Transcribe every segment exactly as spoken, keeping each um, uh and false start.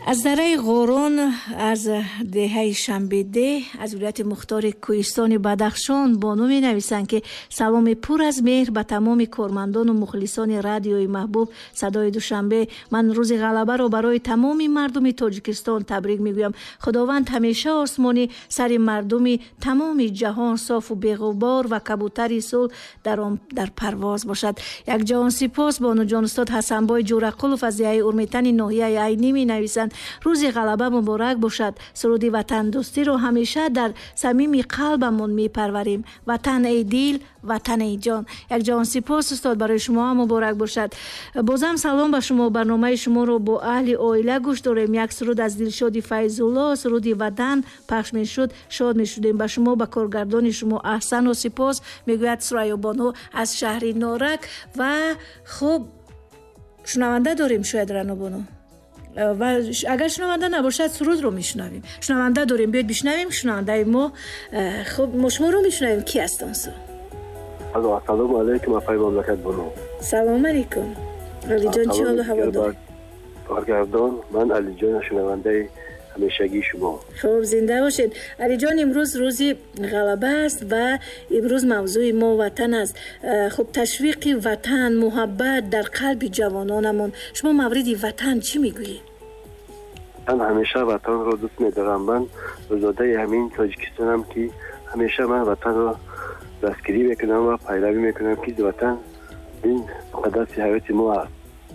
از دره غورون از دهه شنبه‌ده از ولایت مختار کوهستان بدخشان بانو می نویسند که سلام پر از مهر به تمام کارمندان و مخلصان رادیوی محبوب صدای دوشنبه. من روز غلبه را برای تمام مردم تاجیکستان تبریک میگویم. خداوند همیشه آسمانی سر مردم تمام جهان صاف و بی‌غبار و کبوتر صلح در آن در پرواز باشد. یک جهان سپاس. بانو جان استاد حسنبای جورقلوف از دهه اورمیتن ناحیه عینی می نویسند روز غلبه مبارک باشد. سرود وطن دوستی رو همیشه در صمیم قلبمون میپروریم. وطن ای دل، وطن ای جان. یک جهان سپاس استاد، برای شما هم مبارک باشد. بازم سلام به شما. برنامه شما رو با اهل عائله گوش داریم. یک سرود از دلشاد فیض الله، سرود وطن پخش میشد، شاد میشدیم. به شما، به کارگردان شما احسان و سپاس میگوید سریا بانو از شهر نارک. و خب شنونده داریم شاید رنا بانو، و اگر شنونده نباشد سرود رو میشنویم. شنونده داریم، بیاید بشنویم شنونده ما. خب ما شما رو میشنویم. کی هستن سو؟ الو، سلام علیکم افای مملکت بانو. سلام علیکم علی جان، چی حال و هوا داری؟ کارگردان من علی جان، شنونده همیشگی شما. خب زنده باشید علی جان. امروز روزی غلبه است و امروز موضوع ما وطن است. خب تشویق وطن، محبت در قلب جوانانمون، شما مورد وطن چی میگویید؟ من همیشه وطن رو دوست می‌دارم. من روزاده همین تاجیکستانم که همیشه من وطن رو دستگیری میکنم و پیروی میکنم که وطن این مقدس حیات ما است.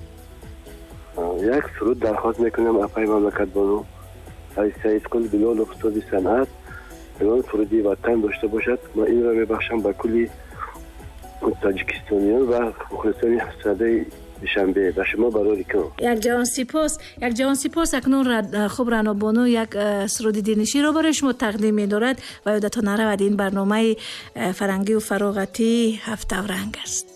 یک سرود درخواست میکنم افای مملکت بانو، ای سعید کل بلال و استاد صنعت بلال سرودی وطن داشته باشد. من این را میبخشم به کلی تاجیکستانیان و مخلصان صدای شنبه. به شما برای کنم. یک جهان سپاس. یک جهان سپاس. اکنون رد خوب رنا بانو یک سرود دینشی را برای شما تقدیم می‌دارد و یادتان نرود این برنامه فرنگی و فراغتی هفت رنگ است.